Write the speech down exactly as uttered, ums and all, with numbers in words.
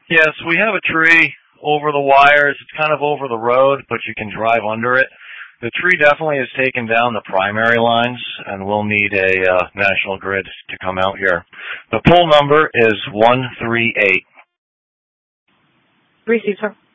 Yes, we have a tree over the wires. It's kind of over the road, but you can drive under it. The tree definitely has taken down the primary lines, and we'll need a uh, national grid to come out here. The pole number is one three eight. Receive, sir.